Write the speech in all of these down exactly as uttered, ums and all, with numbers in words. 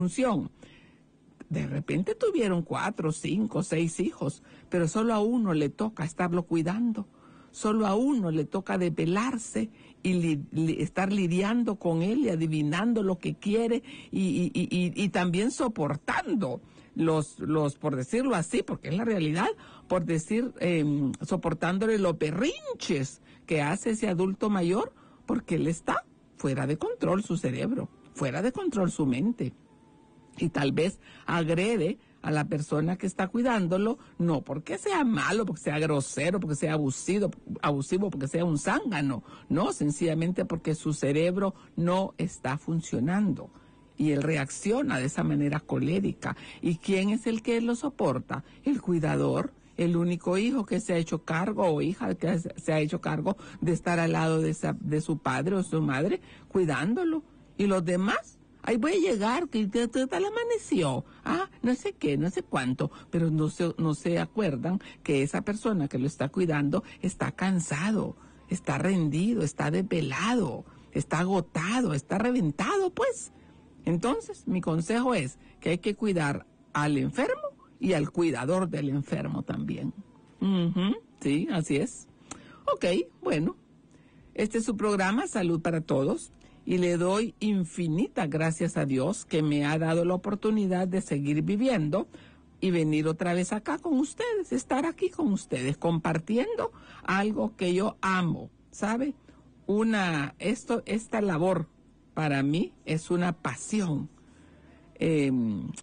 función. De repente tuvieron cuatro, cinco, seis hijos, pero solo a uno le toca estarlo cuidando. Solo a uno le toca desvelarse y li, li, estar lidiando con él y adivinando lo que quiere y, y, y, y también soportando los, los, por decirlo así, porque es la realidad, por decir, eh, soportándole los berrinches que hace ese adulto mayor, porque él está fuera de control su cerebro, fuera de control su mente. Y tal vez agrede a la persona que está cuidándolo, no porque sea malo, porque sea grosero, porque sea abusivo, abusivo, porque sea un zángano, no, sencillamente porque su cerebro no está funcionando. Y él reacciona de esa manera colérica. ¿Y quién es el que lo soporta? El cuidador, el único hijo que se ha hecho cargo o hija que se ha hecho cargo de estar al lado de, esa, de su padre o su madre, cuidándolo. ¿Y los demás? Ahí voy a llegar, que tal amaneció, ah, no sé qué, no sé cuánto, pero no se, no se acuerdan que esa persona que lo está cuidando está cansado, está rendido, está desvelado, está agotado, está reventado, pues. Entonces, mi consejo es que hay que cuidar al enfermo y al cuidador del enfermo también. Uh-huh, sí, así es. Ok, bueno, este es su programa, Salud para Todos. Y le doy infinitas gracias a Dios que me ha dado la oportunidad de seguir viviendo y venir otra vez acá con ustedes, estar aquí con ustedes, compartiendo algo que yo amo, ¿sabe? Una, esto, esta labor para mí es una pasión. Eh,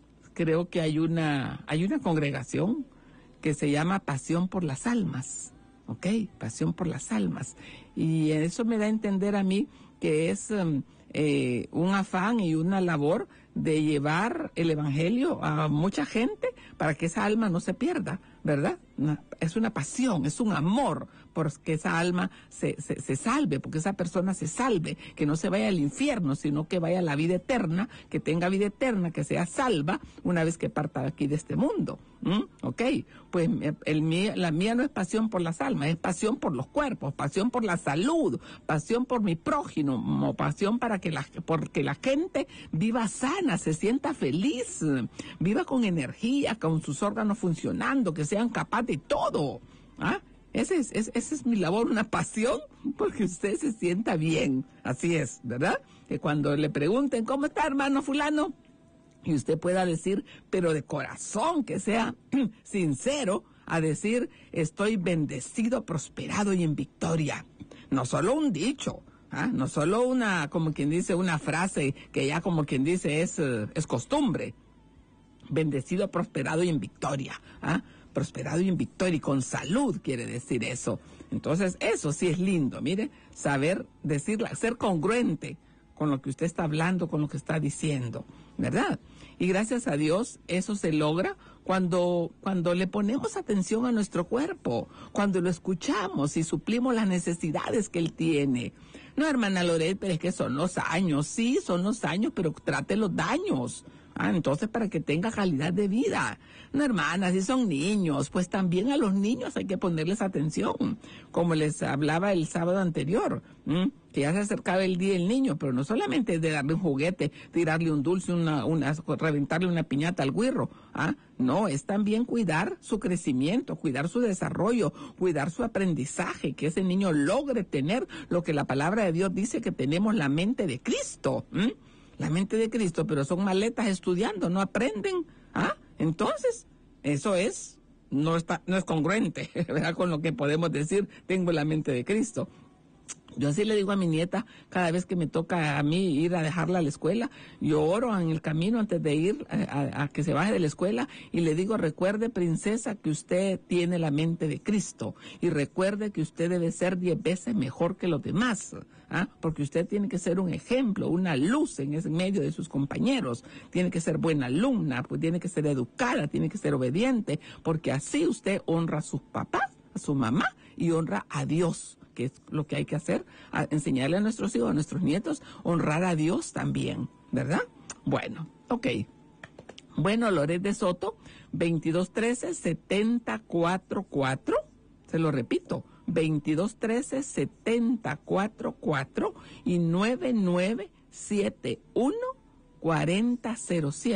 creo que hay una, hay una congregación que se llama Pasión por las Almas, ¿ok? Pasión por las Almas. Y eso me da a entender a mí que es um, eh, un afán y una labor de llevar el evangelio a mucha gente para que esa alma no se pierda, ¿verdad? Una, es una pasión, es un amor por que esa alma se, se, se salve, porque esa persona se salve, que no se vaya al infierno, sino que vaya a la vida eterna, que tenga vida eterna, que sea salva una vez que parta de aquí de este mundo. ¿Mm? Ok, pues el, la mía no es pasión por las almas, es pasión por los cuerpos, pasión por la salud, pasión por mi prójimo, pasión para que la, porque la gente viva sana, se sienta feliz, viva con energía, con sus órganos funcionando, que sean capaces de todo. ¿Ah? Ese es, es, esa es mi labor, una pasión, porque usted se sienta bien. Así es, ¿verdad? Que cuando le pregunten, ¿cómo está, hermano fulano? Y usted pueda decir, pero de corazón, que sea sincero, a decir, estoy bendecido, prosperado y en victoria. No solo un dicho, ¿ah? No solo una, como quien dice, una frase que ya como quien dice es, es costumbre. Bendecido, prosperado y en victoria, ¿ah? Prosperado y en victoria y con salud quiere decir eso. Entonces, eso sí es lindo, mire, saber decirla, ser congruente con lo que usted está hablando, con lo que está diciendo, ¿verdad? Y gracias a Dios eso se logra cuando, cuando le ponemos atención a nuestro cuerpo, cuando lo escuchamos y suplimos las necesidades que él tiene. No, hermana Loret, pero es que son los años, sí, son los años, pero trate los daños. Ah, entonces para que tenga calidad de vida. No, hermana, si son niños, pues también a los niños hay que ponerles atención, como les hablaba el sábado anterior, ¿m? que ya se acercaba el día del niño, pero no solamente de darle un juguete, tirarle un dulce, una, una, reventarle una piñata al güirro, ¿ah? No, es también cuidar su crecimiento, cuidar su desarrollo, cuidar su aprendizaje, que ese niño logre tener lo que la palabra de Dios dice que tenemos la mente de Cristo, ¿m? La mente de Cristo, pero son maletas estudiando, no aprenden, ¿ah? Entonces, eso es, no está, no es congruente, ¿verdad? Con lo que podemos decir, tengo la mente de Cristo. Yo así le digo a mi nieta, cada vez que me toca a mí ir a dejarla a la escuela, yo oro en el camino antes de ir a, a, a que se baje de la escuela y le digo, recuerde, princesa, que usted tiene la mente de Cristo y recuerde que usted debe ser diez veces mejor que los demás, ¿ah? Porque usted tiene que ser un ejemplo, una luz en ese medio de sus compañeros, tiene que ser buena alumna, pues tiene que ser educada, tiene que ser obediente, porque así usted honra a sus papás, a su mamá y honra a Dios, que es lo que hay que hacer, a enseñarle a nuestros hijos, a nuestros nietos, honrar a Dios también, ¿verdad? Bueno, ok. Bueno, Loret de Soto, veintidós trece, setenta cuarenta y cuatro, se lo repito, veintidós trece, setenta cuarenta y cuatro y nueve nueve siete uno, cuarenta cero siete.